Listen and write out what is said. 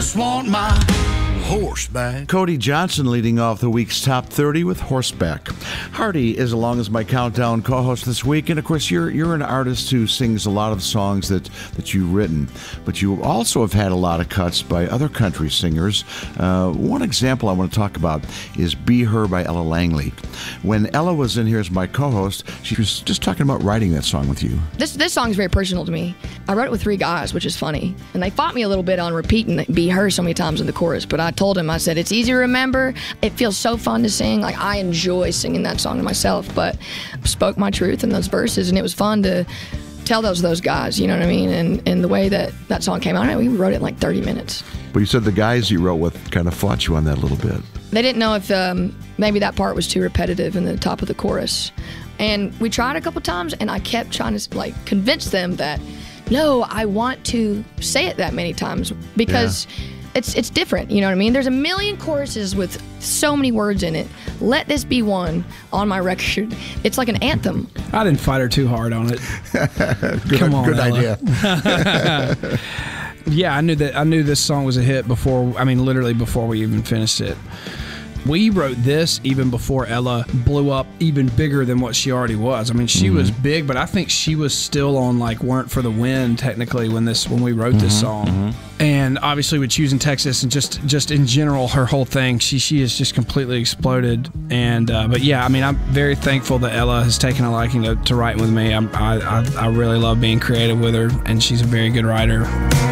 just want my horseback. Cody Johnson leading off the week's top 30 with Horseback. Hardy is along as my countdown co-host this week, and of course you're an artist who sings a lot of songs that you've written, but you also have had a lot of cuts by other country singers. One example I want to talk about is Be Her by Ella Langley. When Ella was in here as my co-host, she was just talking about writing that song with you. This song is very personal to me. I wrote it with 3 guys, which is funny, and they fought me a little bit on repeating Be Her so many times in the chorus, but I told him, I said, it's easy to remember. It feels so fun to sing. Like, I enjoy singing that song to myself, but spoke my truth in those verses, and it was fun to tell those guys, you know what I mean? And the way that song came out, we wrote it in like 30 minutes. But you said the guys you wrote with kind of fought you on that a little bit. They didn't know if maybe that part was too repetitive in the top of the chorus. And we tried a couple times, and I kept trying to convince them that, no, I want to say it that many times because it's different, you know what I mean? There's a million choruses with so many words in it. Let this be one on my record. It's like an anthem. I didn't fight her too hard on it. Come on, good Ella. idea. Yeah, I knew this song was a hit literally before we even finished it. We wrote this even before Ella blew up even bigger than what she already was. I mean, she was big, but I think she was still on Weren't for the Wind technically when we wrote this song. And obviously with Choosing Texas and just in general, her whole thing, she has just completely exploded. And but yeah, I mean, I'm very thankful that Ella has taken a liking to writing with me. I really love being creative with her, and she's a very good writer.